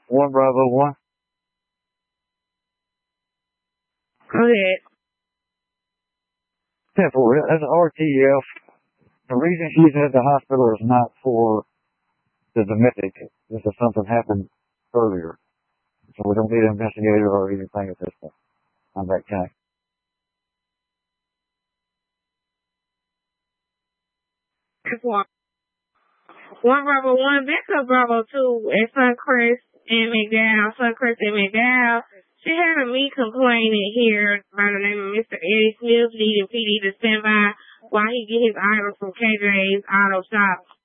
1 Bravo 1. Go ahead. 10-4. That's an RTF. The reason she's at the hospital is not for the domestic. This is something happened earlier. So we don't need an investigator or anything at this point. I'm back tonight. That's 1 Bravo 1, backup Bravo 2 at Suncrest and McDowell. She had a me complaining here by the name of Mr. Eddie Smith needing PD to stand by while he get his items from KJ's Auto Shop.